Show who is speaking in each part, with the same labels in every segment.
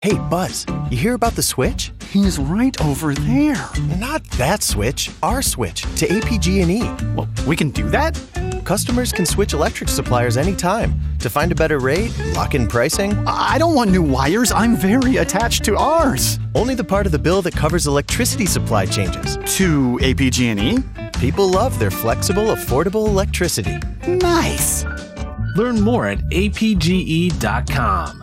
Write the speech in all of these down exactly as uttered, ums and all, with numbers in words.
Speaker 1: Hey, Buzz, you hear about the switch?
Speaker 2: He's right over there.
Speaker 1: Not that switch, our switch to A P G and E.
Speaker 2: Well, we can do that?
Speaker 1: Customers can switch electric suppliers anytime to find a better rate, lock in pricing.
Speaker 2: I don't want new wires. I'm very attached to ours.
Speaker 1: Only the part of the bill that covers electricity supply changes.
Speaker 2: To A P G and E?
Speaker 1: People love their flexible, affordable electricity.
Speaker 2: Nice.
Speaker 3: Learn more at A P G E dot com.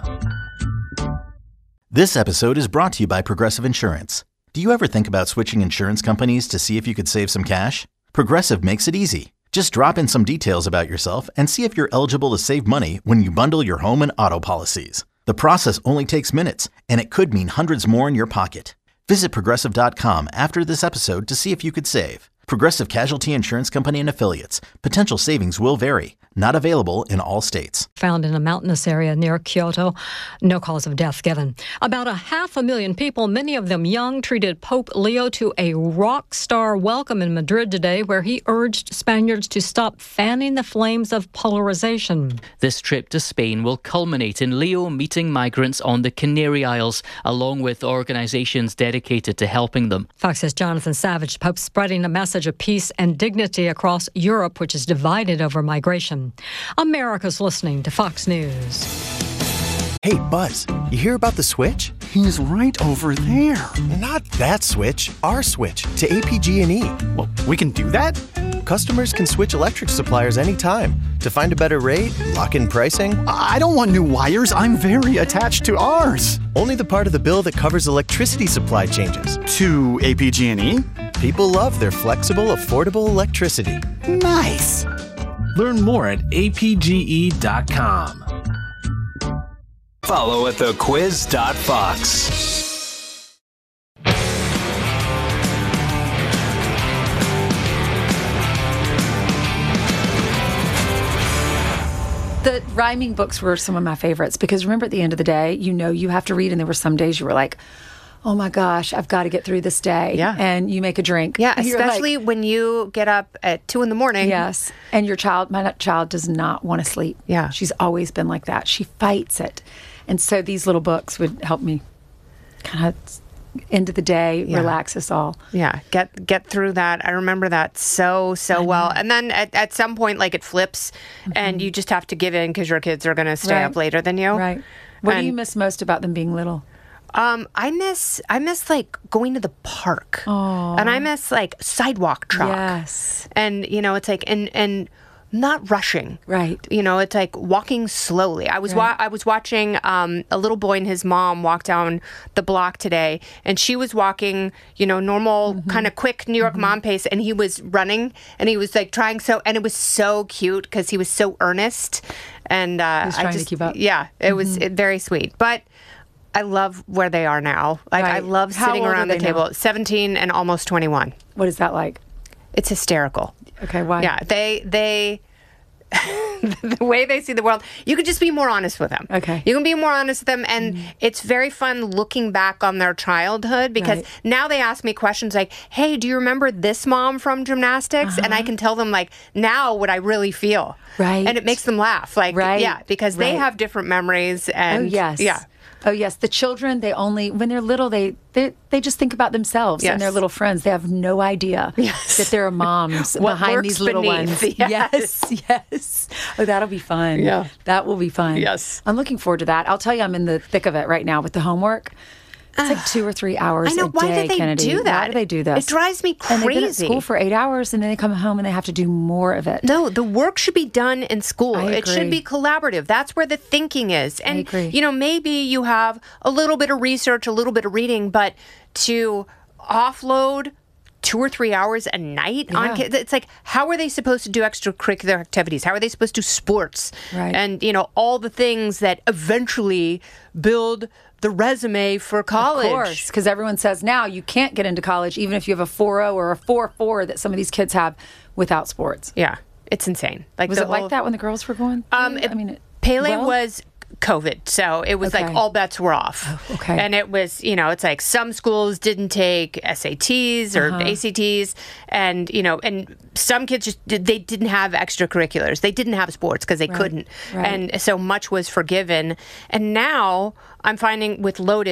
Speaker 4: This episode is brought to you by Progressive Insurance. Do you ever think about switching insurance companies to see if you could save some cash? Progressive makes it easy. Just drop in some details about yourself and see if you're eligible to save money when you bundle your home and auto policies. The process only takes minutes, and it could mean hundreds more in your pocket. Visit Progressive dot com after this episode to see if you could save. Progressive Casualty Insurance Company and Affiliates. Potential savings will vary. Not available in all states.
Speaker 5: Found in a mountainous area near Kyoto. No cause of death given. About a half a million people, many of them young, treated Pope Leo to a rock star welcome in Madrid today, where he urged Spaniards to stop fanning the flames of polarization.
Speaker 6: This trip to Spain will culminate in Leo meeting migrants on the Canary Isles, along with organizations dedicated to helping them.
Speaker 5: Fox's Jonathan Savage. Pope spreading a message of peace and dignity across Europe, which is divided over migration. America's listening to Fox News.
Speaker 1: Hey, Buzz, you hear about the switch?
Speaker 2: He's right over there.
Speaker 1: Not that switch, our switch to A P G and E.
Speaker 2: Well, we can do that?
Speaker 1: Customers can switch electric suppliers anytime to find a better rate, lock in pricing.
Speaker 2: I don't want new wires. I'm very attached to ours.
Speaker 1: Only the part of the bill that covers electricity supply changes.
Speaker 2: To A P G and E?
Speaker 1: People love their flexible, affordable electricity.
Speaker 2: Nice.
Speaker 3: Learn more at A P G E dot com.
Speaker 7: Follow at the quiz dot fox.
Speaker 8: The rhyming books were some of my favorites because remember, at the end of the day, you know you have to read, and there were some days you were like, oh my gosh, I've got to get through this day.
Speaker 9: Yeah.
Speaker 8: And you make a drink.
Speaker 9: Yeah,
Speaker 8: And you're
Speaker 9: especially
Speaker 8: like,
Speaker 9: when you get up at two in the morning.
Speaker 8: yes. And your child, my child does not want to sleep.
Speaker 9: Yeah.
Speaker 8: She's always been like that. She fights it. And so these little books would help me kind of end of the day,
Speaker 9: Yeah.
Speaker 8: relax us all.
Speaker 9: Yeah, get get through that. I remember that so, so well. And then at, at some point, like, it flips, and you just have to give in because your kids are going to stay
Speaker 8: Right.
Speaker 9: up later than you.
Speaker 8: Right. What do
Speaker 9: And-
Speaker 8: you miss most about them being little?
Speaker 9: Um, I miss I miss like going to the park, and I miss like sidewalk chalk.
Speaker 8: Yes.
Speaker 9: And you know, it's like and and not rushing.
Speaker 8: Right.
Speaker 9: You know, it's like walking slowly. I was wa- I was watching um, a little boy and his mom walk down the block today, and she was walking, you know, normal kind of quick New York mom pace, and he was running, and he was like trying so, and it was so cute because he was so earnest, and uh,
Speaker 8: He was
Speaker 9: I
Speaker 8: trying to
Speaker 9: just
Speaker 8: keep up.
Speaker 9: yeah, it was it, very sweet, but. I love where they are now. Like, I
Speaker 8: Right.
Speaker 9: love
Speaker 8: How
Speaker 9: sitting
Speaker 8: old are
Speaker 9: around the
Speaker 8: they now?
Speaker 9: table. seventeen and almost twenty-one.
Speaker 8: What is that like?
Speaker 9: It's hysterical.
Speaker 8: Okay, why?
Speaker 9: Yeah, they they the way they see the world. You could just be more honest with them.
Speaker 8: Okay.
Speaker 9: You can be more honest with them, and it's very fun looking back on their childhood because
Speaker 8: Right.
Speaker 9: now they ask me questions like, "Hey, do you remember this mom from gymnastics?" And I can tell them like now what I really feel.
Speaker 8: Right.
Speaker 9: And it makes them laugh. Like,
Speaker 8: Right.
Speaker 9: yeah, because they
Speaker 8: Right.
Speaker 9: have different memories. And
Speaker 8: Oh, yes.
Speaker 9: yeah.
Speaker 8: Oh, yes. The children, they only, when they're little, they they, they just think about themselves
Speaker 9: Yes.
Speaker 8: and their little friends. They have no idea
Speaker 9: Yes.
Speaker 8: that there are moms
Speaker 9: What
Speaker 8: behind
Speaker 9: lurks
Speaker 8: these little
Speaker 9: beneath.
Speaker 8: ones.
Speaker 9: Yes.
Speaker 8: Yes, yes. Oh, that'll be fun.
Speaker 9: Yeah.
Speaker 8: That will be fun.
Speaker 9: Yes.
Speaker 8: I'm looking forward to that. I'll tell you, I'm in the thick of it right now with the homework. It's like two or three hours
Speaker 9: I know.
Speaker 8: a
Speaker 9: Why
Speaker 8: day,
Speaker 9: do they
Speaker 8: Kennedy.
Speaker 9: do that?
Speaker 8: Why do they do this?
Speaker 9: It drives me
Speaker 8: And they've been at
Speaker 9: crazy.
Speaker 8: school for eight hours, and then they come home and they have to do more of it.
Speaker 9: No, the work should be done in school.
Speaker 8: I
Speaker 9: It should
Speaker 8: agree.
Speaker 9: be collaborative. That's where the thinking is. And,
Speaker 8: agree.
Speaker 9: you know, maybe you have a little bit of research, a little bit of reading, but to offload two or three hours a night
Speaker 8: Yeah.
Speaker 9: on kids, it's like, how are they supposed to do extracurricular activities? How are they supposed to do sports?
Speaker 8: Right.
Speaker 9: And, you know, all the things that eventually build the resume for college.
Speaker 8: Of course, because everyone says now you can't get into college even if you have a four point oh or a four point four that some of these kids have without sports.
Speaker 9: Yeah, it's insane. Like
Speaker 8: Was
Speaker 9: the
Speaker 8: it like
Speaker 9: whole-
Speaker 8: that when the girls were going?
Speaker 9: Um,
Speaker 8: through? I mean, it,
Speaker 9: Pele
Speaker 8: well?
Speaker 9: was COVID, so it was
Speaker 8: Okay.
Speaker 9: like all bets were off.
Speaker 8: Oh, okay.
Speaker 9: And it was, you know, it's like some schools didn't take S A Ts or
Speaker 8: Uh-huh.
Speaker 9: A C Ts, and you know, and some kids just did, they didn't have extracurriculars, they didn't have sports because they
Speaker 8: Right.
Speaker 9: couldn't,
Speaker 8: Right.
Speaker 9: and so much was forgiven. And now I'm finding with loaded.